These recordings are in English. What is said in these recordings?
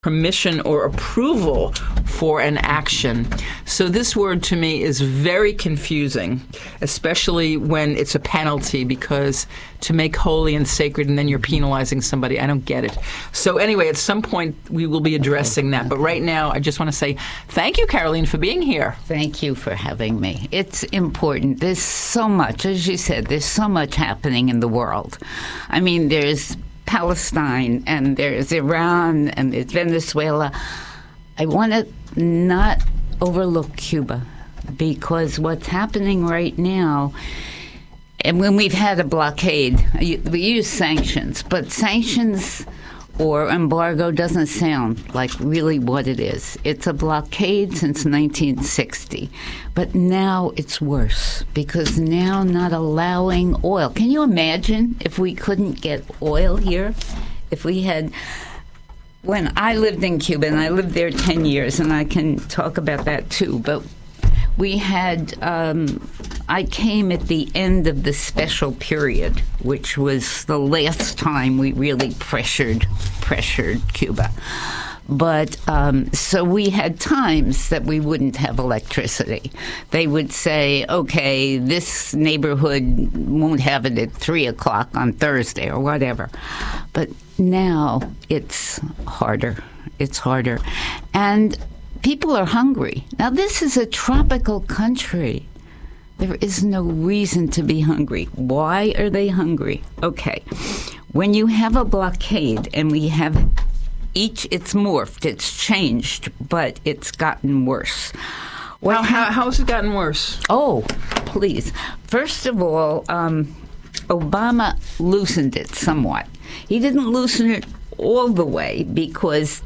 permission or approval for an action. So this word to me is very confusing, especially when it's a penalty, because to make holy and sacred and then you're penalizing somebody, I don't get it. So anyway, at some point we will be addressing that. But right now, I just want to say thank you, Caroline, for being here. Thank you for having me. It's important. There's so much, as you said, there's so much happening in the world. I mean, there's Palestine, and there's Iran, and there's Venezuela. I want to not overlook Cuba, because what's happening right now, and when we've had a blockade, we use sanctions, but sanctions or embargo doesn't sound like really what it is. It's a blockade since 1960, but now it's worse, because now not allowing oil. Can you imagine if we couldn't get oil here? If we had... When I lived in Cuba, and I lived there 10 years, and I can talk about that too, but we had... I came at the end of the special period, which was the last time we really pressured Cuba. But so we had times that we wouldn't have electricity. They would say, okay, this neighborhood won't have it at 3 o'clock on Thursday or whatever. But now it's harder. It's harder. And people are hungry. Now, this is a tropical country. There is no reason to be hungry. Why are they hungry? Okay. When you have a blockade, and we have it's morphed, it's changed, but it's gotten worse. How has it gotten worse? Oh, please. First of all, Obama loosened it somewhat. He didn't loosen it all the way because,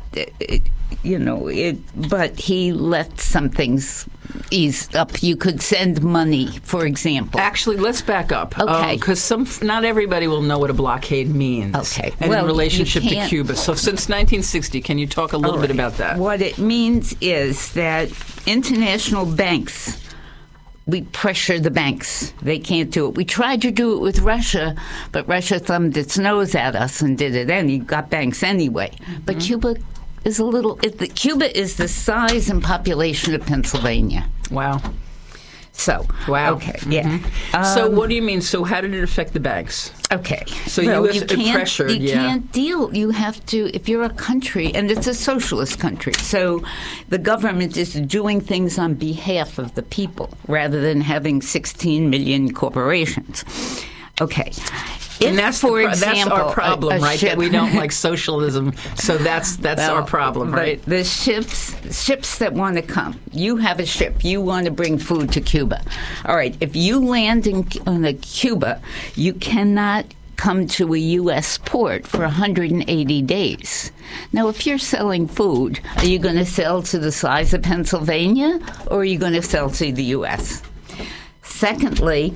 but he let some things ease up. You could send money, for example. Actually, let's back up. Okay. Because not everybody will know what a blockade means. Okay. And in relationship to Cuba. So since 1960, can you talk a little bit about that? What it means is that international banks, we pressure the banks. They can't do it. We tried to do it with Russia, but Russia thumbed its nose at us and did it got banks anyway. Mm-hmm. But Cuba is Cuba is the size and population of Pennsylvania. Wow. So, wow. Okay, mm-hmm. Yeah. So what do you mean? So how did it affect the banks? Okay. So you pressured, You can't deal. You have to, if you're a country, and it's a socialist country, so the government is doing things on behalf of the people rather than having 16 million corporations. Okay. And that's our problem, right? That we don't like socialism, so that's our problem, right? The ships that want to come. You have a ship. You want to bring food to Cuba. All right. If you land in Cuba, you cannot come to a U.S. port for 180 days. Now, if you're selling food, are you going to sell to the size of Pennsylvania, or are you going to sell to the U.S.? Secondly,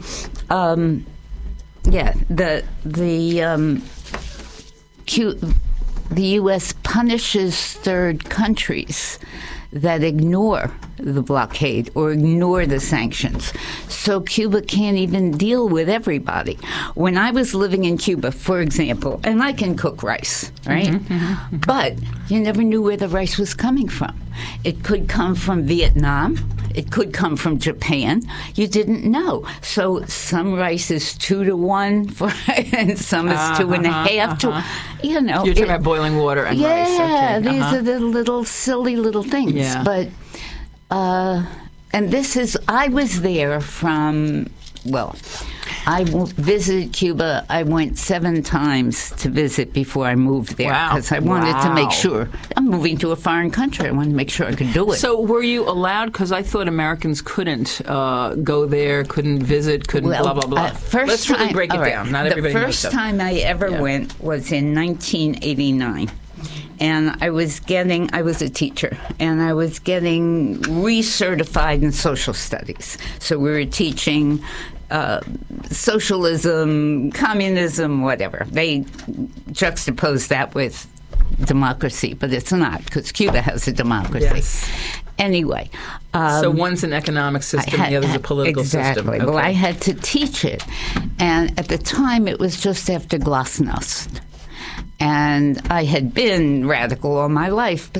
the U.S. punishes third countries that ignore the blockade or ignore the sanctions. So Cuba can't even deal with everybody. When I was living in Cuba, for example, and I can cook rice, right? Mm-hmm, mm-hmm. But you never knew where the rice was coming from. It could come from Vietnam. It could come from Japan. You didn't know. So some rice is 2 to 1, and some is 2.5 to. You're talking about boiling water and rice. Yeah, these are the little silly little things. Yeah. But and this is. I was there from. Well, I visited Cuba. I went 7 times to visit before I moved there because I wanted to make sure. I'm moving to a foreign country. I wanted to make sure I could do it. So were you allowed? Because I thought Americans couldn't go there, couldn't visit, couldn't blah, blah, blah. Let's really break it down. Not everybody knows the first time I ever went was in 1989. And I was a teacher, and I was getting recertified in social studies. So we were teaching socialism, communism, whatever. They juxtapose that with democracy, but it's not, because Cuba has a democracy. Yes. Anyway. So one's an economic system, the other's a political system. Exactly. Well, I had to teach it. And at the time, it was just after Glasnost. And I had been radical all my life,